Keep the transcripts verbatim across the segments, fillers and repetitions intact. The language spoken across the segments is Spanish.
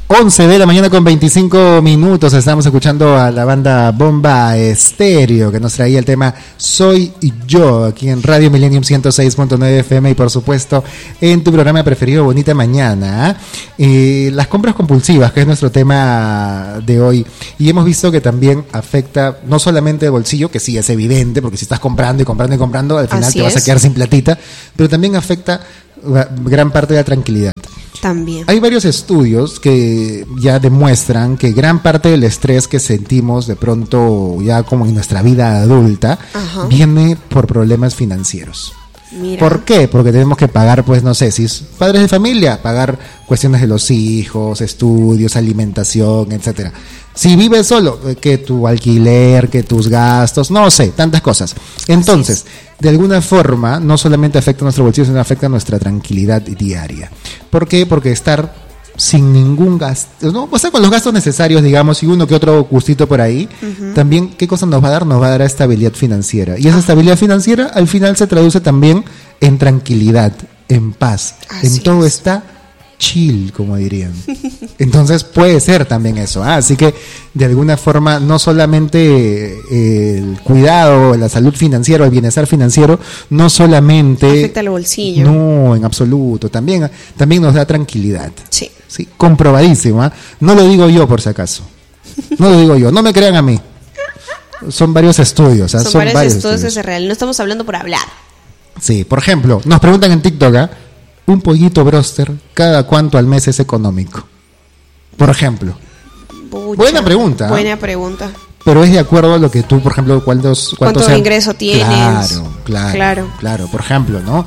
once de la mañana con veinticinco minutos. Estamos escuchando a la banda Bomba Estéreo, que nos traía el tema Soy Yo, aquí en Radio Millennium ciento seis punto nueve F M y por supuesto en tu programa preferido Bonita Mañana. Eh, las compras compulsivas, que es nuestro tema de hoy, y hemos visto que también afecta no solamente el bolsillo, que sí es evidente, porque si estás comprando y comprando y comprando, al final Así te vas es. a quedar sin platita, pero también afecta gran parte de la tranquilidad. También. Hay varios estudios que ya demuestran que gran parte del estrés que sentimos de pronto ya como en nuestra vida adulta Ajá. viene por problemas financieros. Mira. ¿Por qué? Porque tenemos que pagar, pues no sé, si es padres de familia, pagar cuestiones de los hijos, estudios, alimentación, etcétera. Si vives solo, que tu alquiler, que tus gastos, no sé, tantas cosas. Entonces, de alguna forma, no solamente afecta a nuestro bolsillo, sino afecta a nuestra tranquilidad diaria. ¿Por qué? Porque estar sin ningún gasto, ¿no? O sea, con los gastos necesarios, digamos, y uno que otro gustito por ahí, uh-huh. también, ¿qué cosa nos va a dar? Nos va a dar estabilidad financiera. Y esa ah. estabilidad financiera, al final, se traduce también en tranquilidad, en paz. Así en todo es. está chill, como dirían. Entonces puede ser también eso. ¿ah? Así que de alguna forma no solamente eh, el cuidado, la salud financiera, el bienestar financiero, no solamente afecta el bolsillo. No, en absoluto. También, también nos da tranquilidad. Sí. Sí, comprobadísimo. ¿ah? No lo digo yo por si acaso. No lo digo yo. No me crean a mí. Son varios estudios. ¿ah? Son, Son varios, varios estudios, estudios. es real. No estamos hablando por hablar. Sí, por ejemplo, nos preguntan en TikTok, ¿ah? un pollito broster, ¿cada cuánto al mes es económico? Por ejemplo. Pucha, buena pregunta. Buena pregunta. Pero es de acuerdo a lo que tú, por ejemplo, cuántos... ¿Cuánto sean... ingreso tienes? Claro, claro, claro, claro. Por ejemplo, ¿no?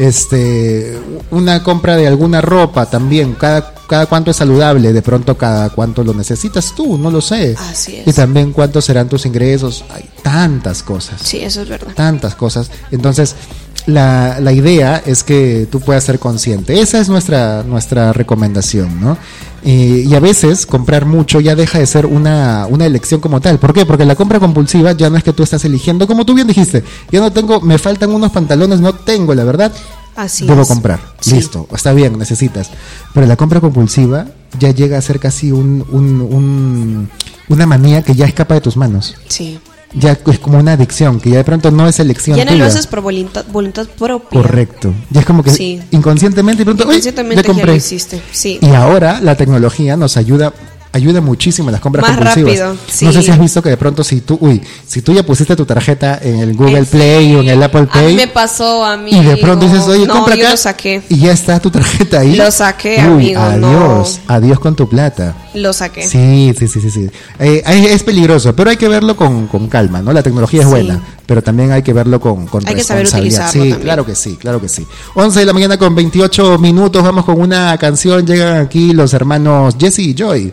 Este, una compra de alguna ropa también, cada, cada cuánto es saludable, de pronto cada cuánto lo necesitas tú, no lo sé. Así es. Y también cuántos serán tus ingresos. Hay tantas cosas. Sí, eso es verdad. Tantas cosas. Entonces... La, la idea es que tú puedas ser consciente. Esa es nuestra nuestra recomendación, ¿no? Eh, y a veces comprar mucho ya deja de ser una, una elección como tal. ¿Por qué? Porque la compra compulsiva ya no es que tú estás eligiendo, como tú bien dijiste, ya no tengo, me faltan unos pantalones, no tengo, la verdad. Así debo es. comprar. Sí. Listo, está bien, necesitas. Pero la compra compulsiva ya llega a ser casi un, un, un una manía que ya escapa de tus manos. Sí. Ya es como una adicción, que ya de pronto no es elección ya no tuya. lo haces por voluntad, voluntad propia. Correcto. Ya es como que sí. inconscientemente de pronto, inconscientemente ya compré. Ya lo hiciste. Sí. Y ahora la tecnología nos ayuda ayuda muchísimo en las compras más compulsivas. Rápido, sí. No sé si has visto que de pronto si tú, uy, si tú ya pusiste tu tarjeta en el Google es, Play o en el Apple Pay. A mí me pasó, amigo. Y de pronto dices, oye, no, compra yo acá. Lo saqué. Y ya está tu tarjeta ahí. Lo saqué, uy, amigo. Adiós, no. adiós con tu plata. Lo saqué. Sí, sí, sí, sí. sí. Eh, es peligroso, pero hay que verlo con, con calma, ¿no? La tecnología es sí. buena, pero también hay que verlo con, con hay responsabilidad. Que saber utilizarlo sí, también. claro que sí, claro que sí. once de la mañana con veintiocho minutos, vamos con una canción. Llegan aquí los hermanos Jesse y Joy.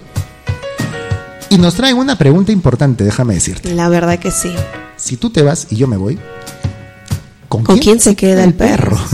Y nos traen una pregunta importante, déjame decirte. La verdad que sí. Si tú te vas y yo me voy, ¿con, ¿Con quién, quién se queda el perro?